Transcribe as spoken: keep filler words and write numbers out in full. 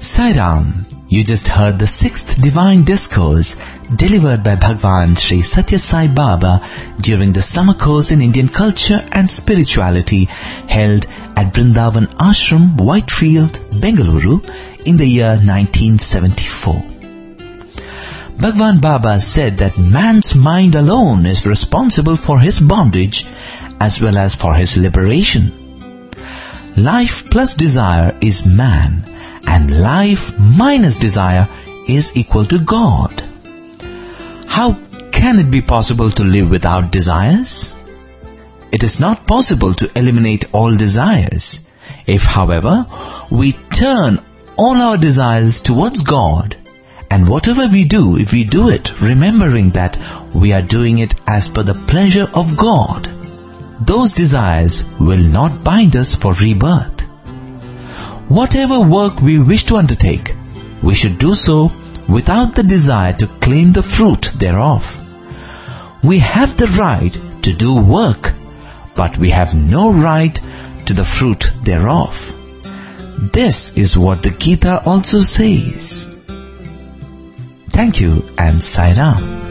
Sai Ram, you just heard the sixth divine discourse delivered by Bhagwan Sri Satya Sai Baba during the summer course in Indian culture and spirituality held at Brindavan Ashram, Whitefield, Bengaluru in the year nineteen seventy-four. Bhagwan Baba said that man's mind alone is responsible for his bondage as well as for his liberation. Life plus desire is man, and life minus desire is equal to God. How can it be possible to live without desires? It is not possible to eliminate all desires. If, however, we turn all our desires towards God, and whatever we do, if we do it remembering that we are doing it as per the pleasure of God, those desires will not bind us for rebirth. Whatever work we wish to undertake, we should do so without the desire to claim the fruit thereof. We have the right to do work, but we have no right to the fruit thereof. This is what the Gita also says. Thank you and Sai Ram.